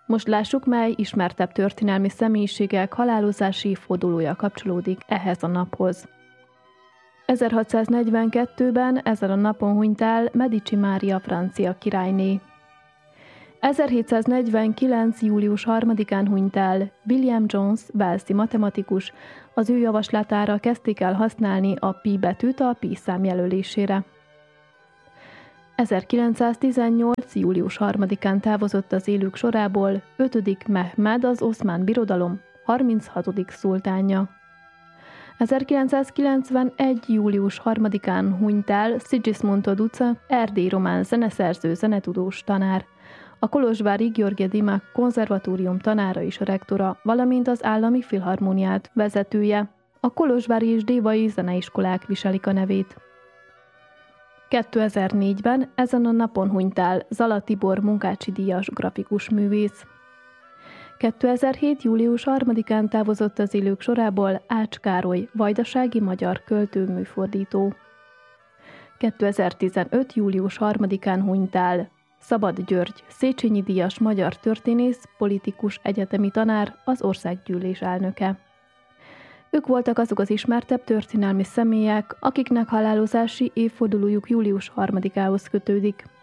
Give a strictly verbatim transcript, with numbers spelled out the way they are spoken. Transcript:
Most lássuk, mely ismertebb történelmi személyiségek halálozási évfordulója kapcsolódik ehhez a naphoz. ezerhatszáznegyvenkettőben ezen a napon hunyt el Medici Mária francia királyné. ezerhétszáznegyvenkilenc. július harmadikán hunyt el William Jones, walesi matematikus, az ő javaslatára kezdték el használni a pi betűt a pi szám jelölésére. ezerkilencszáztizennyolc. július harmadikán távozott az élők sorából ötödik Mehmed, az Oszmán Birodalom harminchatodik szultánja. ezerkilencszázkilencvenegy. július harmadikán hunyt el Sigismund Duce, erdélyi román zeneszerző, zenetudós tanár, a kolozsvári Gheorghe Dima konzervatórium tanára és rektora, valamint az állami filharmóniát vezetője. A kolozsvári és dévai zeneiskolák viselik a nevét. kétezer-négyben ezen a napon hunyt el Zala Tibor Munkácsi díjas grafikus művész. kétezer-hét. július harmadikán távozott az élők sorából Ács Károly, vajdasági magyar költő, műfordító. kétezer-tizenöt. július harmadikán hunyt el Szabad György, Széchenyi díjas magyar történész, politikus, egyetemi tanár, az országgyűlés elnöke. Ők voltak azok az ismertebb történelmi személyek, akiknek halálozási évfordulójuk július harmadikához kötődik.